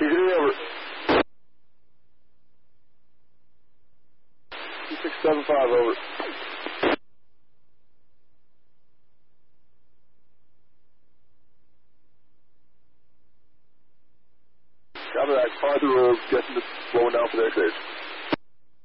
Easy over. 2675 over. Copy that. Follow the rules. Guessing it's slowing down for their stage.